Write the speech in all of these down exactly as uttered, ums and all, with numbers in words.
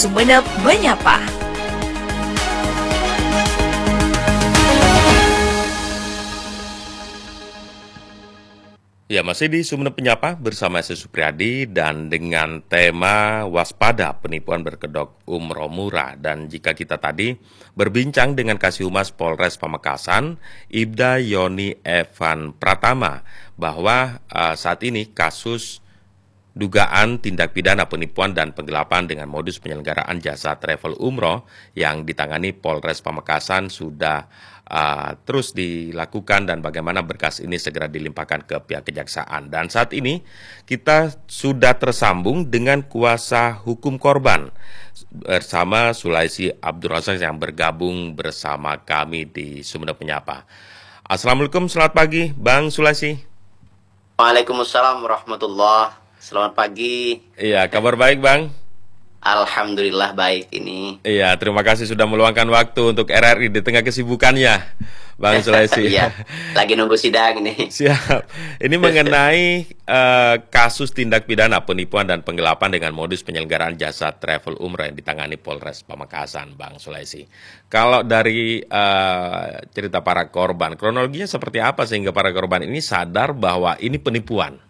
Sumeneb Menyapa. Ya, masih di Sumeneb Menyapa bersama saya Supriyadi dan dengan tema waspada penipuan berkedok umroh murah. Dan jika kita tadi berbincang dengan Kasih Humas Polres Pamekasan, Ibda Yoni Evan Pratama, bahwa uh, saat ini kasus dugaan tindak pidana penipuan dan penggelapan dengan modus penyelenggaraan jasa travel umroh yang ditangani Polres Pamekasan sudah uh, terus dilakukan dan bagaimana berkas ini segera dilimpahkan ke pihak kejaksaan. Dan saat ini kita sudah tersambung dengan kuasa hukum korban bersama Sulaisi Abdul Razak yang bergabung bersama kami di Sumeneb Menyapa. Assalamualaikum, selamat pagi Bang Sulaisi. Waalaikumsalam warahmatullahi. Selamat pagi. Iya, kabar baik Bang? Alhamdulillah baik ini. Iya, terima kasih sudah meluangkan waktu untuk R R I di tengah kesibukannya, Bang Sulaisi. Iya, lagi nunggu sidang nih. Siap. Ini mengenai uh, kasus tindak pidana penipuan dan penggelapan dengan modus penyelenggaraan jasa travel umrah yang ditangani Polres Pamekasan, Bang Sulaisi. Kalau dari uh, cerita para korban, kronologinya seperti apa sehingga para korban ini sadar bahwa ini penipuan?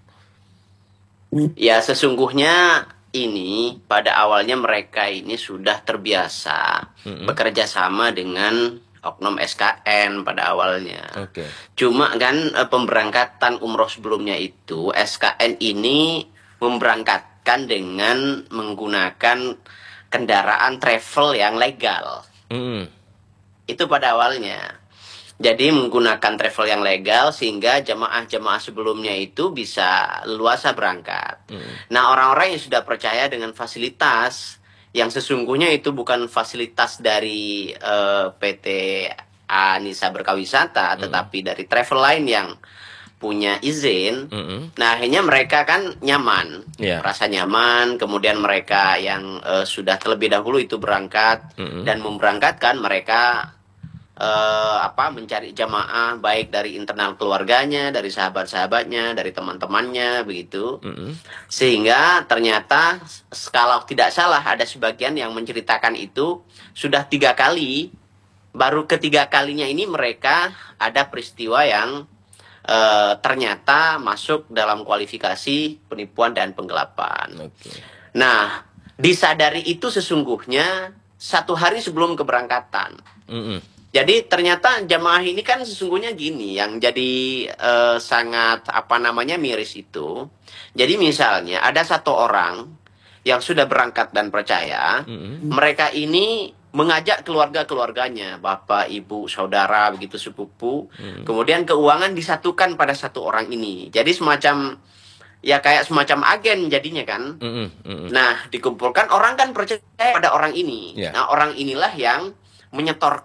Ya, sesungguhnya ini pada awalnya mereka ini sudah terbiasa mm-hmm. bekerja sama dengan oknum S K N pada awalnya. Okay. Cuma kan pemberangkatan umroh sebelumnya itu S K N ini memberangkatkan dengan menggunakan kendaraan travel yang legal. Mm-hmm. Itu pada awalnya. Jadi menggunakan travel yang legal sehingga jemaah-jemaah sebelumnya itu bisa leluasa berangkat. Hmm. Nah, orang-orang yang sudah percaya dengan fasilitas yang sesungguhnya itu bukan fasilitas dari uh, P T Anisa Berkawisata, hmm. tetapi dari travel lain yang punya izin. Hmm. Nah, akhirnya mereka kan nyaman, yeah. rasa nyaman. Kemudian mereka yang uh, sudah terlebih dahulu itu berangkat hmm. dan memberangkatkan mereka Uh, apa mencari jamaah baik dari internal keluarganya, dari sahabat-sahabatnya, dari teman-temannya begitu. Mm-hmm. Sehingga ternyata kalau tidak salah ada sebagian yang menceritakan itu sudah tiga kali, baru ketiga kalinya ini mereka ada peristiwa yang uh, ternyata masuk dalam kualifikasi penipuan dan penggelapan. Okay. Nah, disadari itu sesungguhnya satu hari sebelum keberangkatan. Mm-hmm. Jadi ternyata jamaah ini kan sesungguhnya gini, yang jadi uh, sangat apa namanya miris itu. Jadi misalnya ada satu orang yang sudah berangkat dan percaya, mm-hmm. mereka ini mengajak keluarga-keluarganya, bapak, ibu, saudara, begitu sepupu. Mm-hmm. Kemudian keuangan disatukan pada satu orang ini. Jadi semacam ya kayak semacam agen jadinya kan. Mm-hmm. Mm-hmm. Nah, dikumpulkan orang kan percaya pada orang ini. Yeah. Nah, orang inilah yang menyetor